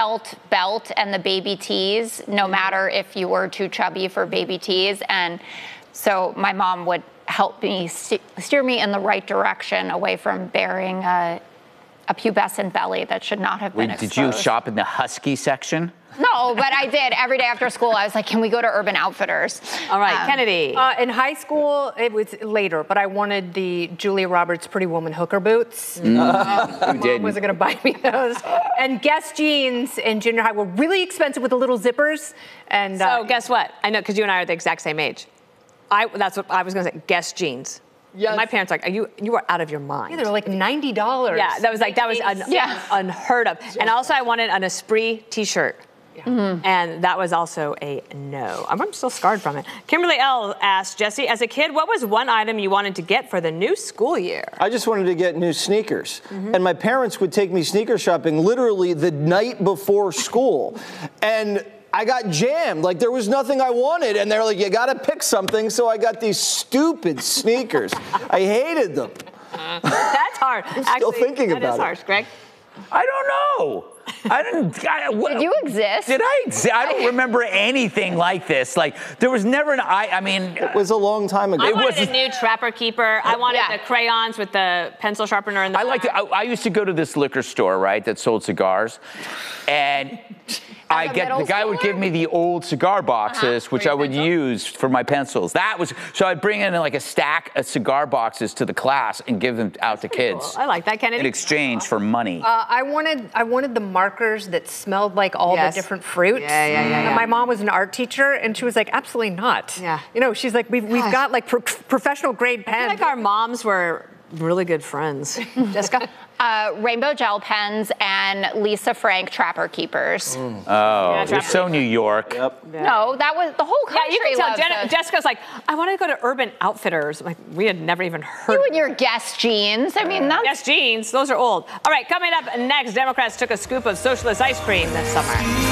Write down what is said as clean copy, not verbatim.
felt belt and the baby tees, no matter if you were too chubby for baby tees. And so my mom would help me steer me in the right direction away from bearing a pubescent belly that should not have been exposed. Did you shop in the husky section? No, but I did. Every day after school, I was like, can we go to Urban Outfitters? All right, Kennedy. In high school, it was later, but I wanted the Julia Roberts Pretty Woman hooker boots. My mom wasn't going to buy me those. And Guess jeans in junior high were really expensive with the little zippers. And so guess what? I know, because you and I are the exact same age. That's what I was going to say, Guess jeans. Yes. My parents were like, you are out of your mind. Yeah, they were like $90. Yeah, that was unheard of. And also I wanted an Esprit t-shirt. And that was also a no. I'm still scarred from it. Kimberly L. asked, Jesse, as a kid, what was one item you wanted to get for the new school year? I just wanted to get new sneakers. And my parents would take me sneaker shopping literally the night before school. And I got jammed. Like, there was nothing I wanted. And they're like, you got to pick something. So I got these stupid sneakers. I hated them. That's hard. I'm still thinking about it. That is harsh, Greg. I don't know. Did you exist? Did I exist? I don't remember anything like this. Like, there was never I mean. It was a long time ago. I wanted a new Trapper Keeper. I wanted the crayons with the pencil sharpener in the I used to go to this liquor store, right, that sold cigars. And the guy would give me the old cigar boxes, which I would use for my pencils. So I'd bring in like a stack of cigar boxes to the class and give them out to kids. Cool. I like that, Kennedy. In exchange for money. I wanted the markers that smelled like all the different fruits. Yeah. My mom was an art teacher, and she was like, absolutely not. Yeah. You know, she's like, we've got like professional grade pens. I feel like our moms were really good friends. Jessica? Rainbow gel pens and Lisa Frank Trapper Keepers. Oh, you're so New York. Yep. No, that was the whole country. Yeah, you can tell. loved Jessica's like, I want to go to Urban Outfitters. Like, we had never even heard. You and your Guess jeans. I mean, that's Guess jeans. Those are old. All right, coming up next, Democrats took a scoop of socialist ice cream this summer.